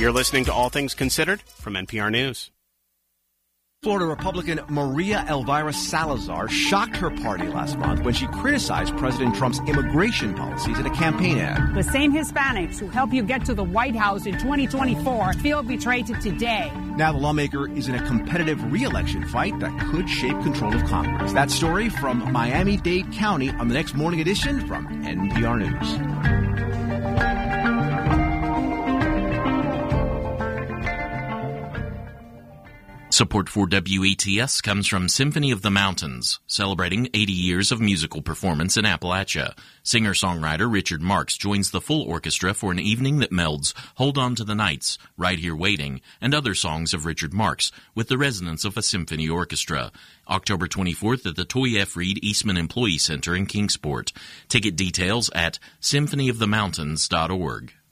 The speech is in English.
You're listening to All Things Considered from NPR News. Florida Republican Maria Elvira Salazar shocked her party last month when she criticized President Trump's immigration policies in a campaign ad. The same Hispanics who help you get to the White House in 2024 feel betrayed today. Now the lawmaker is in a competitive re-election fight that could shape control of Congress. That story from Miami-Dade County on the next morning edition from NPR News. Support for WETS comes from Symphony of the Mountains, celebrating 80 years of musical performance in Appalachia. Singer-songwriter Richard Marx joins the full orchestra for an evening that melds Hold On to the Nights, Right Here Waiting, and other songs of Richard Marx with the resonance of a symphony orchestra. October 24th at the Toy F. Reed Eastman Employee Center in Kingsport. Ticket details at symphonyofthemountains.org.